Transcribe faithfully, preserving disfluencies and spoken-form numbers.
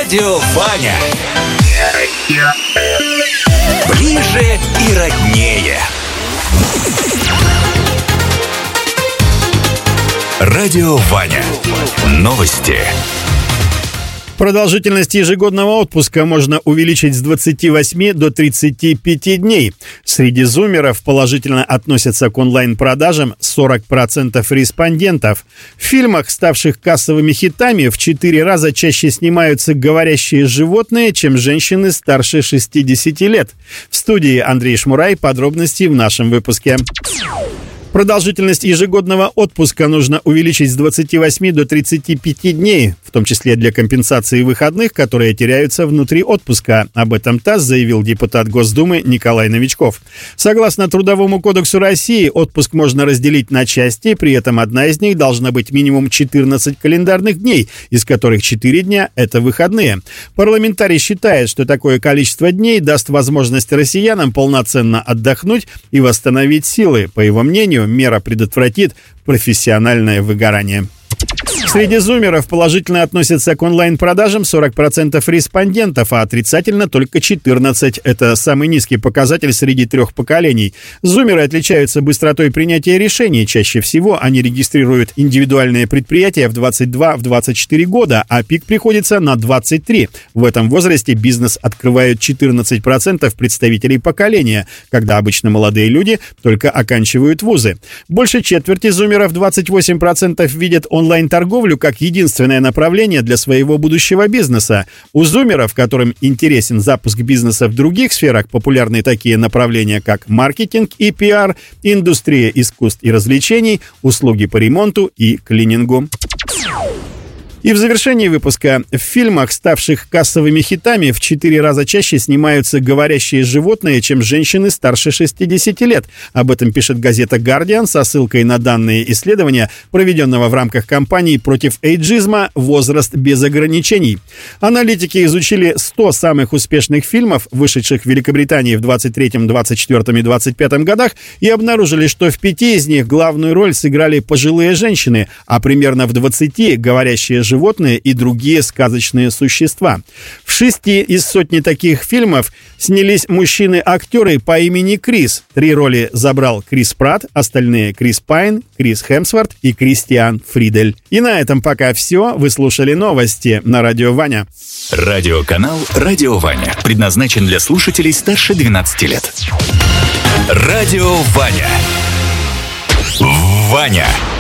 Радио Ваня. Ближе и роднее. Радио Ваня. Новости. Продолжительность ежегодного отпуска можно увеличить с двадцати восьми до тридцати пяти дней. Среди зумеров положительно относятся к онлайн-продажам сорок процентов респондентов. В фильмах, ставших кассовыми хитами, в четыре раза чаще снимаются говорящие животные, чем женщины старше шестидесяти лет. В студии Андрей Шмурай. Подробности в нашем выпуске. Продолжительность ежегодного отпуска нужно увеличить с двадцати восьми до тридцати пяти дней, в том числе для компенсации выходных, которые теряются внутри отпуска. Об этом ТАСС заявил депутат Госдумы Николай Новичков. Согласно Трудовому кодексу России, отпуск можно разделить на части, при этом одна из них должна быть минимум четырнадцать календарных дней, из которых четыре дня – это выходные. Парламентарий считает, что такое количество дней даст возможность россиянам полноценно отдохнуть и восстановить силы. По его мнению, мера предотвратит профессиональное выгорание. Среди зумеров положительно относятся к онлайн-продажам сорок процентов респондентов, а отрицательно только четырнадцать процентов. Это самый низкий показатель среди трех поколений. Зумеры отличаются быстротой принятия решений. Чаще всего они регистрируют индивидуальные предприятия в двадцать два - двадцать четыре года, а пик приходится на двадцать три. В этом возрасте бизнес открывают четырнадцать процентов представителей поколения, когда обычно молодые люди только оканчивают вузы. Больше четверти зумеров, двадцать восемь процентов, видят онлайн-торговлю как единственное направление для своего будущего бизнеса. У зумеров, которым интересен запуск бизнеса в других сферах, популярны такие направления, как маркетинг и пиар, индустрия искусств и развлечений, услуги по ремонту и клинингу. И в завершении выпуска: в фильмах, ставших кассовыми хитами, в четыре раза чаще снимаются говорящие животные, чем женщины старше шестидесяти лет. Об этом пишет газета «Гардиан» со ссылкой на данные исследования, проведенного в рамках кампании против эйджизма «Возраст без ограничений». Аналитики изучили сто самых успешных фильмов, вышедших в Великобритании в двадцать третьем, двадцать четвёртом и двадцать пятом годах, и обнаружили, что в пяти из них главную роль сыграли пожилые женщины, а примерно в двадцати — говорящие животные животные и другие сказочные существа. В шести из сотни таких фильмов снялись мужчины-актеры по имени Крис. Три роли забрал Крис Пратт, остальные — Крис Пайн, Крис Хемсворт и Кристиан Фридель. И на этом пока все. Вы слушали новости на Радио Ваня. Радиоканал «Радио Ваня» предназначен для слушателей старше двенадцати лет. Радио Ваня. Ваня.